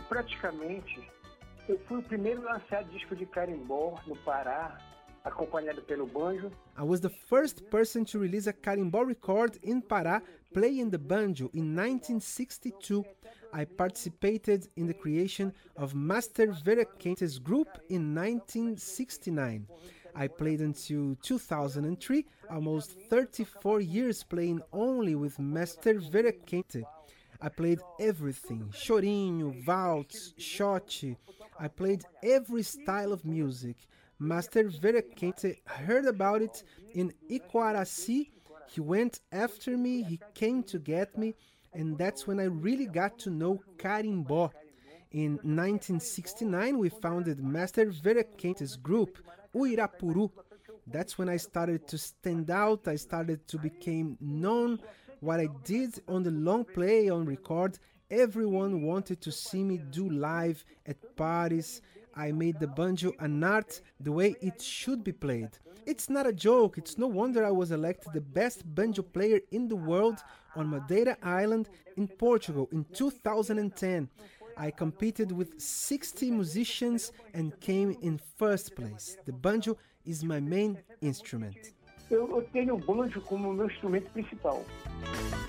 praticamente, eu fui o primeiro a lançar disco de carimbó no Pará, acompanhado pelo banjo. I was the first person to release a carimbó record in Pará playing the banjo in 1962. I participated in the creation of Master Vera Quente's group in 1969. I played until 2003, almost 34 years playing only with Master Vera Quente. I played everything, chorinho, waltz, shot. I played every style of music. Master Vera Quente heard about it in Iquaraci. He went after me, he came to get me, and that's when I really got to know carimbó. In 1969, we founded Master Vera Quente's group, Uirapuru. That's when I started to stand out, I started to become known. What I did on the long play, on record, everyone wanted to see me do live at parties. I made the banjo an art, the way it should be played. It's not a joke, it's no wonder I was elected the best banjo player in the world on Madeira Island in Portugal in 2010. I competed with 60 musicians and came in first place. The banjo is my main instrument. Eu tenho o banjo como meu instrumento principal.